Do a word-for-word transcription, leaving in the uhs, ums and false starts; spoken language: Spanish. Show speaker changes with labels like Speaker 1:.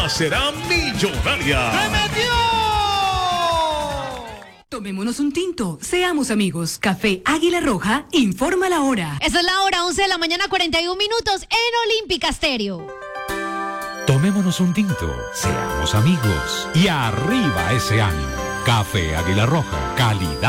Speaker 1: será millonaria.
Speaker 2: ¡Se metió!
Speaker 3: Tomémonos un tinto, seamos amigos. Café Águila Roja, informa la hora.
Speaker 4: Esa es la hora, once de la mañana, cuarenta y un minutos en Olímpica Estéreo.
Speaker 5: Tomémonos un tinto, seamos amigos y arriba ese ánimo. Café Águila Roja, calidad.